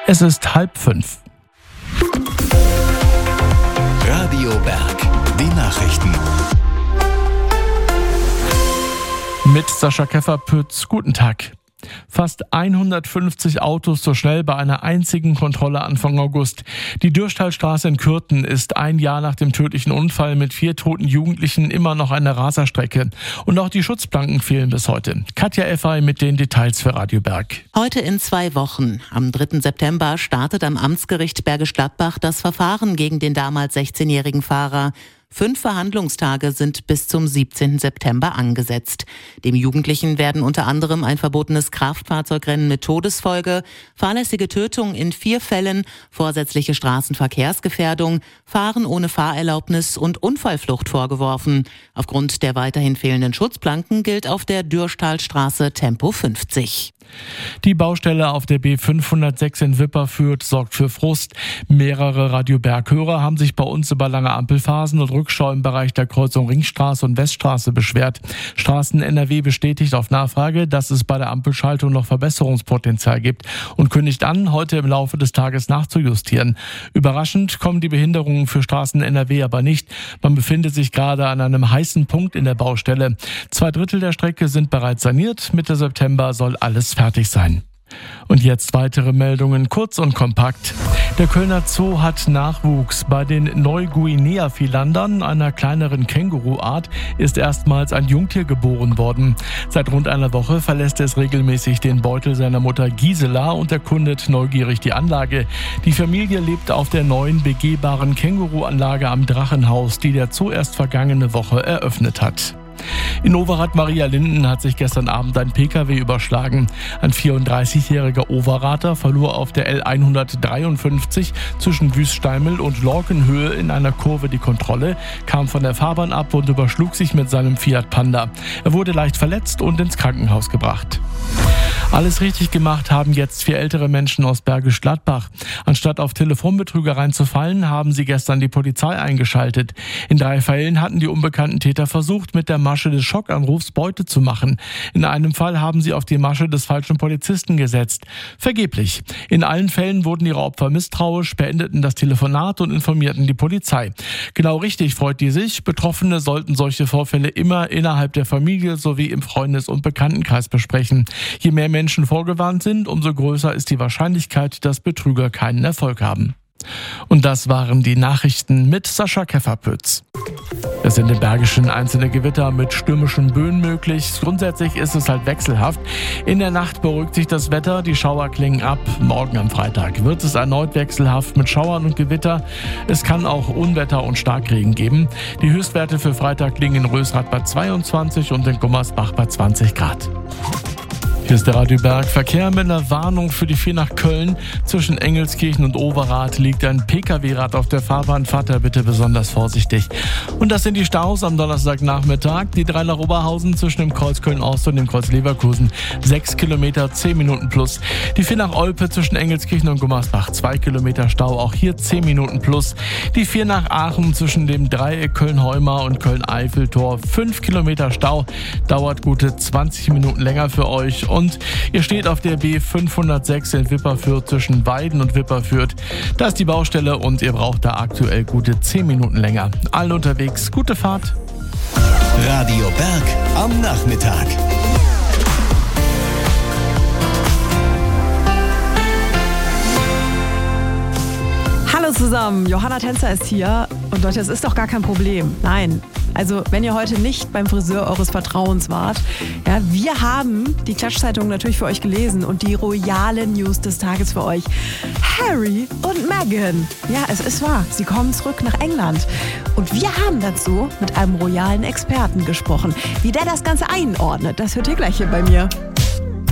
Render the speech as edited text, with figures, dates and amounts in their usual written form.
Es ist 4:30. Radio Berg, die Nachrichten. Mit Sascha Keffer-Pütz, guten Tag. Fast 150 Autos so schnell bei einer einzigen Kontrolle Anfang August. Die Dürsthalstraße in Kürten ist ein Jahr nach dem tödlichen Unfall mit 4 toten Jugendlichen immer noch eine Raserstrecke. Und auch die Schutzplanken fehlen bis heute. Katja Effay mit den Details für Radio Berg. Heute in 2 Wochen. Am 3. September startet am Amtsgericht Bergisch Gladbach das Verfahren gegen den damals 16-jährigen Fahrer. 5 Verhandlungstage sind bis zum 17. September angesetzt. Dem Jugendlichen werden unter anderem ein verbotenes Kraftfahrzeugrennen mit Todesfolge, fahrlässige Tötung in 4 Fällen, vorsätzliche Straßenverkehrsgefährdung, Fahren ohne Fahrerlaubnis und Unfallflucht vorgeworfen. Aufgrund der weiterhin fehlenden Schutzplanken gilt auf der Dürsthalstraße Tempo 50. Die Baustelle auf der B506 in Wipperfürth sorgt für Frust. Mehrere Radio Berg-Hörer haben sich bei uns über lange Ampelphasen und Rückstau im Bereich der Kreuzung Ringstraße und Weststraße beschwert. Straßen NRW bestätigt auf Nachfrage, dass es bei der Ampelschaltung noch Verbesserungspotenzial gibt und kündigt an, heute im Laufe des Tages nachzujustieren. Überraschend kommen die Behinderungen für Straßen NRW aber nicht. Man befindet sich gerade an einem heißen Punkt in der Baustelle. 2/3 der Strecke sind bereits saniert. Mitte September soll alles fertig sein. Und jetzt weitere Meldungen, kurz und kompakt. Der Kölner Zoo hat Nachwuchs. Bei den Neuguinea-Filandern, einer kleineren Känguruart, ist erstmals ein Jungtier geboren worden. Seit rund einer Woche verlässt es regelmäßig den Beutel seiner Mutter Gisela und erkundet neugierig die Anlage. Die Familie lebt auf der neuen begehbaren Känguruanlage am Drachenhaus, die der Zoo erst vergangene Woche eröffnet hat. In Overath-Marialinden hat sich gestern Abend ein Pkw überschlagen. Ein 34-jähriger Overater verlor auf der L153 zwischen Wüststeimel und Lorkenhöhe in einer Kurve die Kontrolle, kam von der Fahrbahn ab und überschlug sich mit seinem Fiat Panda. Er wurde leicht verletzt und ins Krankenhaus gebracht. Alles richtig gemacht haben jetzt 4 ältere Menschen aus Bergisch Gladbach. Anstatt auf Telefonbetrügereien zu fallen, haben sie gestern die Polizei eingeschaltet. In 3 Fällen hatten die unbekannten Täter versucht, mit der Masche des Schockanrufs Beute zu machen. In einem Fall haben sie auf die Masche des falschen Polizisten gesetzt. Vergeblich. In allen Fällen wurden ihre Opfer misstrauisch, beendeten das Telefonat und informierten die Polizei. Genau richtig freut die sich. Betroffene sollten solche Vorfälle immer innerhalb der Familie sowie im Freundes- und Bekanntenkreis besprechen. Je mehr Menschen vorgewarnt sind, umso größer ist die Wahrscheinlichkeit, dass Betrüger keinen Erfolg haben. Und das waren die Nachrichten mit Sascha Keffer-Pütz. Es sind im Bergischen einzelne Gewitter mit stürmischen Böen möglich. Grundsätzlich ist es halt wechselhaft. In der Nacht beruhigt sich das Wetter, die Schauer klingen ab. Morgen am Freitag wird es erneut wechselhaft mit Schauern und Gewitter. Es kann auch Unwetter und Starkregen geben. Die Höchstwerte für Freitag liegen in Rösrath bei 22 und in Gummersbach bei 20 Grad. Hier ist der Radio Berg. Verkehr mit einer Warnung für die 4 nach Köln. Zwischen Engelskirchen und Overath liegt ein Pkw-Rad auf der Fahrbahn. Fahrt da bitte besonders vorsichtig. Und das sind die Staus am Donnerstagnachmittag. Die 3 nach Oberhausen zwischen dem Kreuz Köln-Ost und dem Kreuz Leverkusen. 6 Kilometer, 10 Minuten plus. Die 4 nach Olpe zwischen Engelskirchen und Gummersbach. 2 Kilometer Stau, auch hier 10 Minuten plus. Die 4 nach Aachen zwischen dem Dreieck Köln-Heumar und Köln-Eiffeltor. 5 Kilometer Stau. Dauert gute 20 Minuten länger für euch. Und ihr steht auf der B506 in Wipperfürth zwischen Weiden und Wipperfürth. Da ist die Baustelle und ihr braucht da aktuell gute 10 Minuten länger. Allen unterwegs, gute Fahrt. Radio Berg am Nachmittag. Hallo zusammen, Johanna Tänzer ist hier. Und Leute, es ist doch gar kein Problem. Nein, also wenn ihr heute nicht beim Friseur eures Vertrauens wart, ja, wir haben die Klatschzeitung natürlich für euch gelesen und die royalen News des Tages für euch. Harry und Meghan. Ja, es ist wahr, sie kommen zurück nach England. Und wir haben dazu mit einem royalen Experten gesprochen. Wie der das Ganze einordnet, das hört ihr gleich hier bei mir.